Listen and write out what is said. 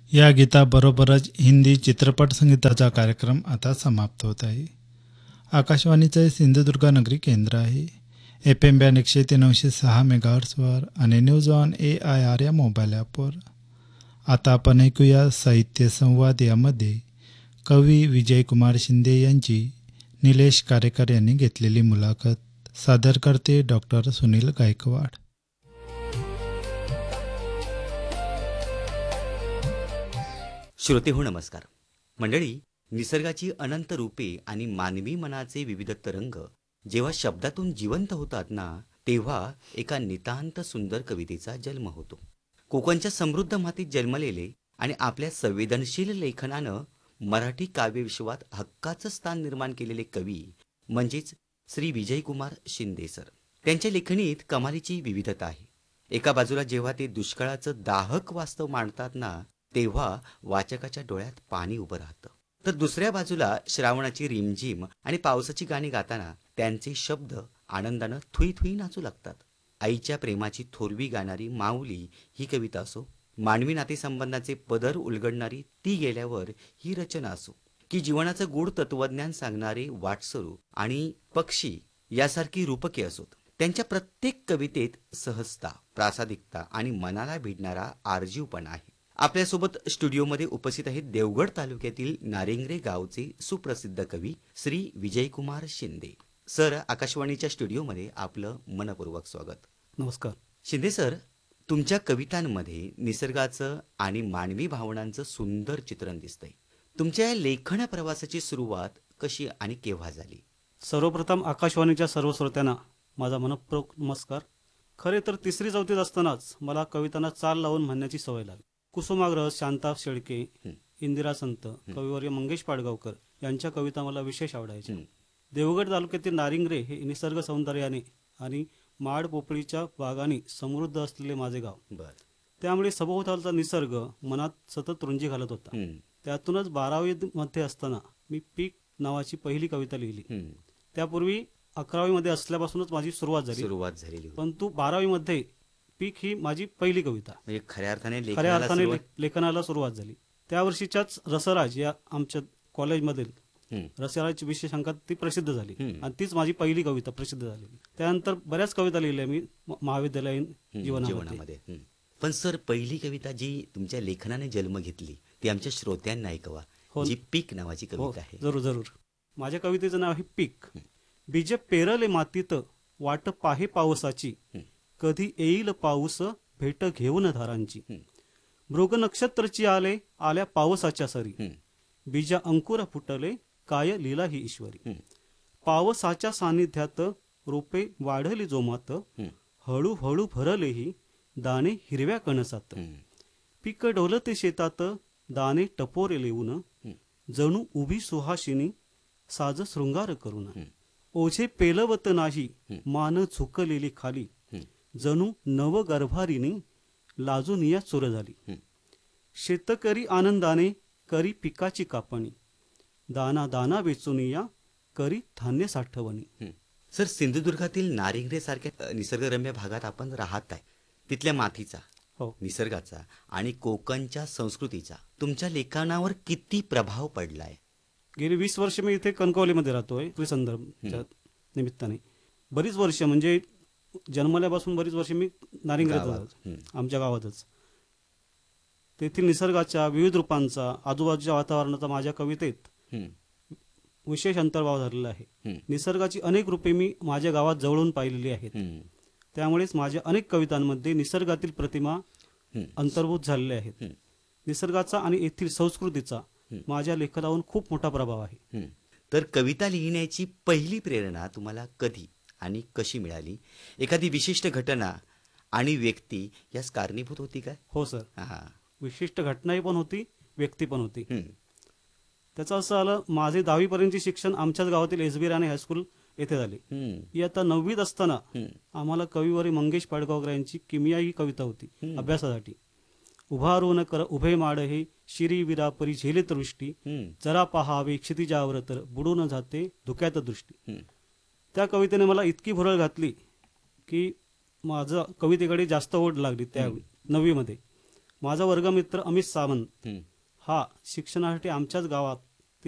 या गीताबरोबरच हिंदी चित्रपट संगीताचा कार्यक्रम आता समाप्त होत आहे. आकाशवाणीचे सिंधुदुर्ग नगरी केंद्र आहे. FM बँड 103.906 मेगाहर्ट्झवर आणि न्यूज ऑन AIR या मोबाईल ॲपवर. आता आपण ऐकूया साहित्य संवाद यामध्ये कवी विजयकुमार शिंदे यांची निलेश कारेकर यांनी घेतलेली मुलाखत. सादर करते डॉक्टर सुनील गायकवाड. श्रोतेहो नमस्कार. मंडळी, निसर्गाची अनंत रूपे आणि मानवी मनाचे विविध तरंग जेव्हा शब्दातून जिवंत होतात ना, तेव्हा एका नितांत सुंदर कवितेचा जन्म होतो. कोकणच्या समृद्ध मातीत जन्मलेले आणि आपल्या संवेदनशील लेखनानं मराठी काव्यविश्वात हक्काचं स्थान निर्माण केलेले कवी म्हणजेच श्री विजयकुमार शिंदे सर. त्यांच्या लेखणीत कमालीची विविधता आहे. एका बाजूला जेव्हा ते दुष्काळाचं दाहक वास्तव मांडतात ना, तेव्हा वाचकाच्या डोळ्यात पाणी उभं राहतं. तर दुसऱ्या बाजूला श्रावणाची रिमझिम आणि पावसाची गाणी गाताना त्यांचे शब्द आनंदानं थुई थुई नाचू लागतात. आईच्या प्रेमाची थोरवी गाणारी माऊली ही कविता असो, मानवी नातेसंबंधाचे पदर उलगडणारी ती गेल्यावर ही रचना असो, की जीवनाचं गूढ तत्वज्ञान सांगणारे वाटसरू आणि पक्षी यासारखी रूपके असोत, त्यांच्या प्रत्येक कवितेत सहजता, प्रासादिकता आणि मनाला भिडणारा आर्जीवपणा आहे. आपल्यासोबत स्टुडिओमध्ये उपस्थित आहेत देवगड तालुक्यातील नारिंगरे गावचे सुप्रसिद्ध कवी श्री विजयकुमार शिंदे सर. आकाशवाणीच्या स्टुडिओमध्ये आपलं मनपूर्वक स्वागत. नमस्कार. शिंदे सर, तुमच्या कवितांमध्ये निसर्गाचं आणि मानवी भावनांचं सुंदर चित्रण दिसतंय. तुमच्या या लेखन प्रवासाची सुरुवात कशी आणि केव्हा झाली? सर्वप्रथम आकाशवाणीच्या सर्व श्रोत्यांना माझा मनपूर्वक नमस्कार. खरे तर 3री-4थीत असतानाच मला कवितांना चाल लावून म्हणण्याची सवय लागली. कुसुमाग्रह, शांता शेळके, इंदिरा संत, कविवर्य मंगेश पाडगावकर यांच्या कविता मला विशेष आवडायच्या. देवगड तालुक्यातील नारिंगरे हे निसर्ग सौंदर्याने आणि माड पोपळीच्या बागांनी समृद्ध असलेले माझे गाव. त्यामुळे सभोवतालचा निसर्ग मनात सतत रुंजी घालत होता. त्यातूनच 12वी असताना मी पीक नावाची पहिली कविता लिहिली. त्यापूर्वी 11वी असल्यापासूनच माझी सुरुवात झाली. परंतु 12वी पीक ही माझी पहिली कविता, म्हणजे खऱ्या अर्थाने लेखनाला सुरुवात झाली. त्या वर्षीच्याच रसराज या आमच्या कॉलेजमधील रसराज विशेषांकात ती प्रसिद्ध झाली आणि तीच माझी पहिली कविता प्रसिद्ध झाली. त्यानंतर बऱ्याच कविता लिहिल्या मी महाविद्यालयीन जीवनामध्ये. पण सर, पहिली कविता जी तुमच्या लेखनाने जन्म घेतली ती आमच्या श्रोत्यांना ऐकवा, जी पीक नावाची कविता आहे. जरूर. माझ्या कवितेचं नाव आहे पीक. बीज पेरले मातीत, वाट पाहे पावसाची, कधी येईल पाऊस भेट घेऊन धारांची. मृग नक्षत्रची आल्या पावसाच्या सरी, बीजा अंकुर फुटले काय लीला ही ईश्वरी. पावसाच्या सानिध्यात रोपे वाढली जोमात, हळूहळू भरलेही दाणे हिरव्या कणसात. पीक डोलते शेतात, दाणे टपोरे लिहून, जणू उभी सुहासिनी साज शृंगार करून. ओझे पेलवत नाही मान झुकलेली खाली, जणू नव गर्भारिणी लाजून या चुर झाली. शेतकरी आनंदाने करी पिकाची कापणी, दाना दाना वेचून या करी धान्य साठवणी. सर, सिंधुदुर्गातील नारिंगरे सारख्या निसर्गरम्य भागात आपण राहत आहे. तिथल्या मातीचा, निसर्गाचा आणि कोकणच्या संस्कृतीचा तुमच्या लेखनावर किती प्रभाव पडलाय? गेली 20 वर्ष मी इथे कणकवलीमध्ये राहतोय. संदर्भाच्या निमित्ताने बरीच वर्ष, म्हणजे जन्मल्यापासून बरीच वर्ष मी नारिंगरेत, आमच्या गावातच. तेथील निसर्गाच्या विविध रूपांचा, आजूबाजूच्या वातावरणाचा माझ्या कवितेत विशेष अंतर्भाव झालेला आहे. निसर्गाची अनेक रूपे मी माझ्या गावात जवळून पाहिलेली आहेत. त्यामुळेच माझ्या अनेक कवितांमध्ये निसर्गातील प्रतिमा अंतर्भूत झालेल्या आहेत. निसर्गाचा आणि येथील संस्कृतीचा माझ्या लेखनावर खूप मोठा प्रभाव आहे. तर कविता लिहिण्याची पहिली प्रेरणा तुम्हाला कधी आणि कशी मिळाली? एखादी विशिष्ट घटना आणि व्यक्ती यास कारणीभूत होती काय? हो सर, विशिष्ट घटनाही पण होती, व्यक्ती पण होती. त्याचं असं आलं, माझे 10वी पर्यंतचे शिक्षण आमच्याच गावातील SB राणे हायस्कूल येथे झाले. इयत्ता 9वीत असताना आम्हाला कविवर्य मंगेश पाडगावकर यांची किमिया ही कविता होती अभ्यासासाठी. उभारून कर उभे माड हे शिरी विरापरी झेलित दृष्टी, जरा पहावे क्षितिजावर तर बुडून जाते धुक्यात दृष्टी. त्या कवितेने मला इतकी भुरळ घातली की माझं कवितेकडे जास्त ओढ लागली. त्या 9वीमध्ये माझा वर्गमित्र अमित सावंत हं. हा शिक्षणासाठी आमच्याच गावात